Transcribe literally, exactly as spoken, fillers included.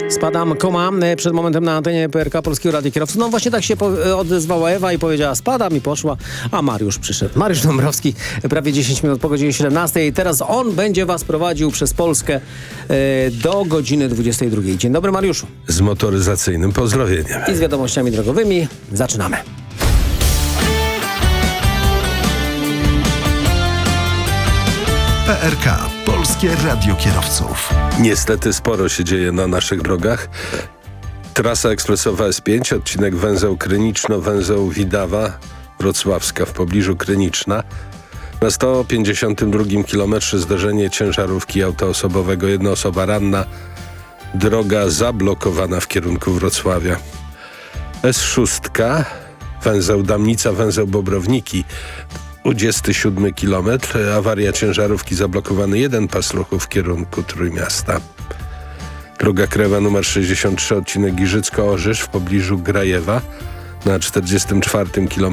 Spadam, koma, przed momentem na antenie P R K Polskiego Radia Kierowców. No właśnie tak się po- odezwała Ewa i powiedziała spadam i poszła, a Mariusz przyszedł. Mariusz Dąbrowski, prawie dziesięć minut po godzinie siedemnastej. Teraz on będzie was prowadził przez Polskę e, do godziny dwudziestej drugiej. Dzień dobry, Mariuszu. Z motoryzacyjnym pozdrowieniem. I z wiadomościami drogowymi. Zaczynamy. P R K. Polskie Radio Kierowców. Niestety sporo się dzieje na naszych drogach. Trasa ekspresowa S pięć, odcinek węzeł Kryniczno, węzeł Widawa, Wrocławska w pobliżu Kryniczna. Na sto pięćdziesiątym drugim kilometrze zdarzenie ciężarówki auta osobowego, jedna osoba ranna. Droga zablokowana w kierunku Wrocławia. S sześć, węzeł Damnica, węzeł Bobrowniki. dwudziesty siódmy kilometr, awaria ciężarówki, zablokowany jeden pas ruchu w kierunku Trójmiasta. Droga krajowa numer sześćdziesiąt trzy, odcinek Giżycko-Orzysz w pobliżu Grajewa na czterdziestym czwartym kilometrze.